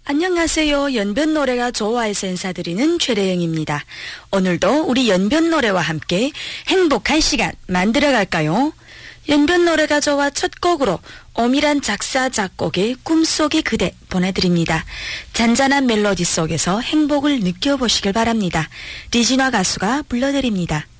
안녕하세요. 연변 노래가 좋아해서 인사드리는 최래영입니다. 오늘도 우리 연변 노래와 함께 행복한 시간 만들어갈까요? 연변 노래가 좋아 첫 곡으로 오밀한 작사 작곡의 꿈속의 그대 보내드립니다. 잔잔한 멜로디 속에서 행복을 느껴보시길 바랍니다. 리진화 가수가 불러드립니다.